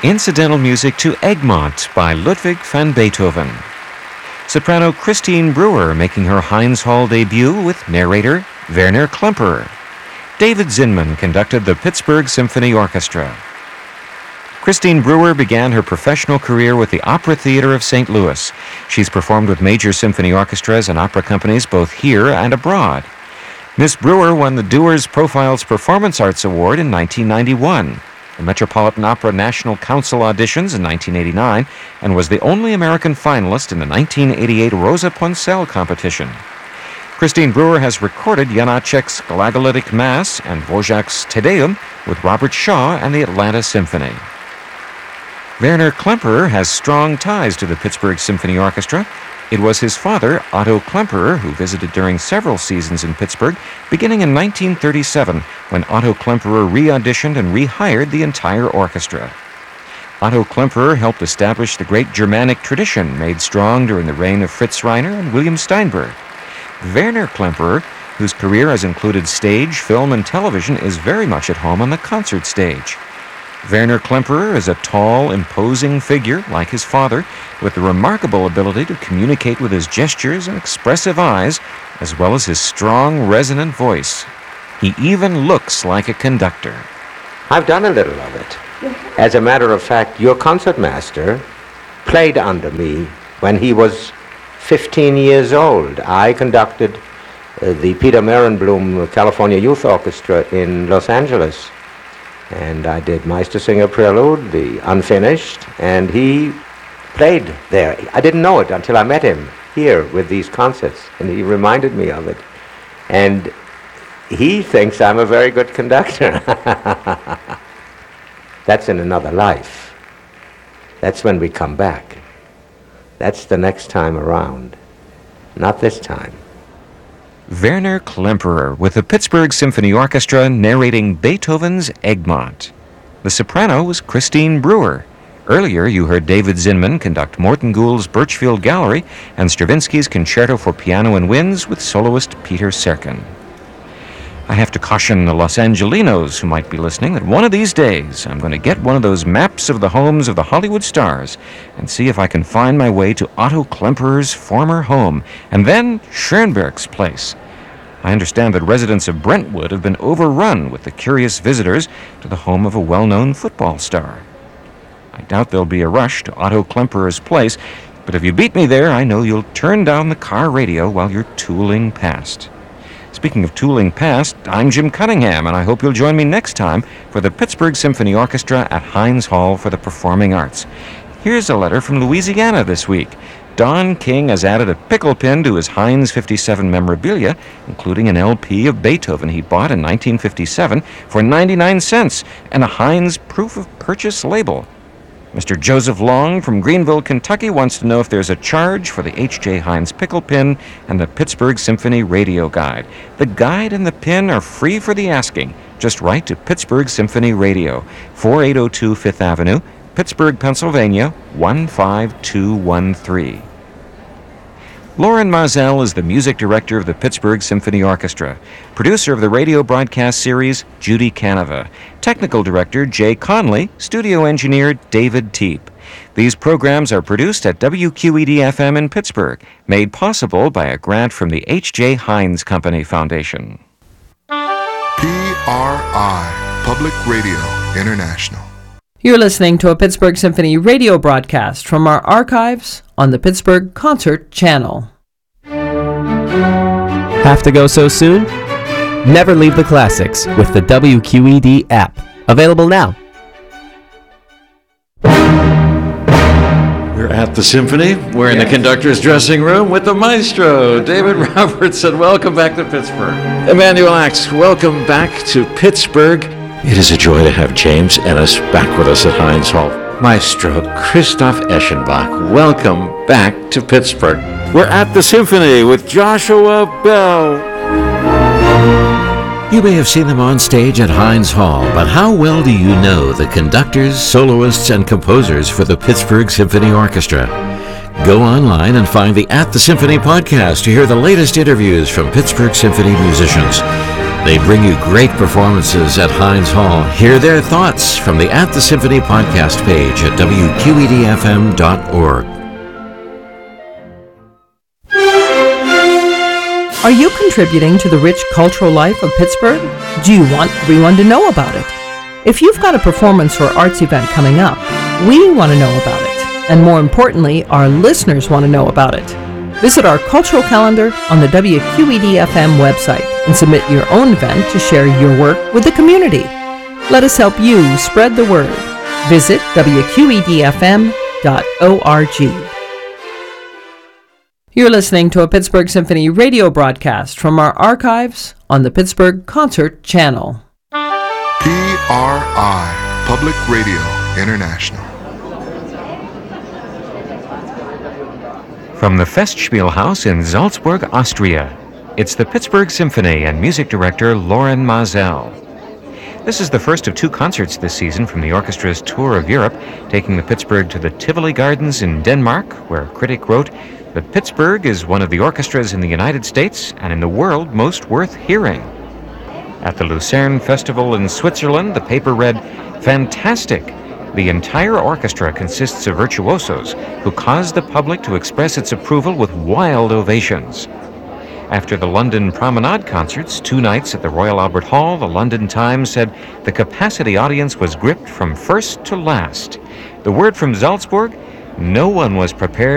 Incidental music to Egmont by Ludwig van Beethoven. Soprano Christine Brewer making her Heinz Hall debut with narrator Werner Klemperer. David Zinman conducted the Pittsburgh Symphony Orchestra. Christine Brewer began her professional career with the Opera Theater of St. Louis. She's performed with major symphony orchestras and opera companies both here and abroad. Miss Brewer won the Dewar's Profiles Performance Arts Award in 1991, the Metropolitan Opera National Council auditions in 1989, and was the only American finalist in the 1988 Rosa Poncel competition. Christine Brewer has recorded Janacek's Glagolitic Mass and Dvorak's Te Deum with Robert Shaw and the Atlanta Symphony. Werner Klemperer has strong ties to the Pittsburgh Symphony Orchestra. It was his father, Otto Klemperer, who visited during several seasons in Pittsburgh, beginning in 1937, when Otto Klemperer re-auditioned and rehired the entire orchestra. Otto Klemperer helped establish the great Germanic tradition made strong during the reign of Fritz Reiner and William Steinberg. Werner Klemperer, whose career has included stage, film, and television, is very much at home on the concert stage. Werner Klemperer is a tall, imposing figure, like his father, with the remarkable ability to communicate with his gestures and expressive eyes, as well as his strong, resonant voice. He even looks like a conductor. I've done a little of it. As a matter of fact, your concertmaster played under me when he was 15 years old. I conducted the Peter Merenblum California Youth Orchestra in Los Angeles. And I did Meistersinger Prelude, the unfinished, and he played there. I didn't know it until I met him here with these concerts, and he reminded me of it. And he thinks I'm a very good conductor. That's in another life. That's when we come back. That's the next time around. Not this time. Werner Klemperer with the Pittsburgh Symphony Orchestra narrating Beethoven's Egmont. The soprano was Christine Brewer. Earlier, you heard David Zinman conduct Morton Gould's Birchfield Gallery and Stravinsky's Concerto for Piano and Winds with soloist Peter Serkin. I have to caution the Los Angelinos who might be listening that one of these days I'm going to get one of those maps of the homes of the Hollywood stars and see if I can find my way to Otto Klemperer's former home and then Schoenberg's place. I understand that residents of Brentwood have been overrun with the curious visitors to the home of a well-known football star. I doubt there'll be a rush to Otto Klemperer's place, but if you beat me there, I know you'll turn down the car radio while you're tooling past. Speaking of tooling past, I'm Jim Cunningham, and I hope you'll join me next time for the Pittsburgh Symphony Orchestra at Heinz Hall for the Performing Arts. Here's a letter from Louisiana this week. Don King has added a pickle pin to his Heinz 57 memorabilia, including an LP of Beethoven he bought in 1957 for 99 cents and a Heinz proof of purchase label. Mr. Joseph Long from Greenville, Kentucky wants to know if there's a charge for the H.J. Heinz pickle pin and the Pittsburgh Symphony radio guide. The guide and the pin are free for the asking. Just write to Pittsburgh Symphony Radio, 4802 Fifth Avenue, Pittsburgh, Pennsylvania, 15213. Lauren Mazel is the music director of the Pittsburgh Symphony Orchestra, producer of the radio broadcast series Judy Canova, technical director Jay Conley, studio engineer David Teep. These programs are produced at WQED-FM in Pittsburgh, made possible by a grant from the H.J. Heinz Company Foundation. PRI, Public Radio International. You're listening to a Pittsburgh Symphony radio broadcast from our archives on the Pittsburgh Concert Channel. Have to go so soon? Never leave the classics with the WQED app. Available now. We're at the Symphony. We're in the conductor's dressing room with the maestro, David Robertson. Welcome back to Pittsburgh. Emanuel Axe, welcome back to Pittsburgh. It is a joy to have James Ennis back with us at Heinz Hall. Maestro Christoph Eschenbach, welcome back to Pittsburgh. We're at the Symphony with Joshua Bell. You may have seen them on stage at Heinz Hall, but how well do you know the conductors, soloists, and composers for the Pittsburgh Symphony Orchestra? Go online and find the At the Symphony podcast to hear the latest interviews from Pittsburgh Symphony musicians. They bring you great performances at Heinz Hall. Hear their thoughts from the At the Symphony podcast page at wqedfm.org. Are you contributing to the rich cultural life of Pittsburgh? Do you want everyone to know about it? If you've got a performance or arts event coming up, we want to know about it. And more importantly, our listeners want to know about it. Visit our cultural calendar on the WQED-FM website and submit your own event to share your work with the community. Let us help you spread the word. Visit WQEDFM.org. You're listening to a Pittsburgh Symphony radio broadcast from our archives on the Pittsburgh Concert Channel. PRI, Public Radio International. From the Festspielhaus in Salzburg, Austria, it's the Pittsburgh Symphony and music director Loren Maazel. This is the first of two concerts this season from the orchestra's tour of Europe, taking the Pittsburgh to the Tivoli Gardens in Denmark, where a critic wrote that Pittsburgh is one of the orchestras in the United States and in the world most worth hearing. At the Lucerne Festival in Switzerland, the paper read, "Fantastic! The entire orchestra consists of virtuosos who cause the public to express its approval with wild ovations." After the London Promenade concerts, 2 nights at the Royal Albert Hall, the London Times said the capacity audience was gripped from first to last. The word from Salzburg, no one was prepared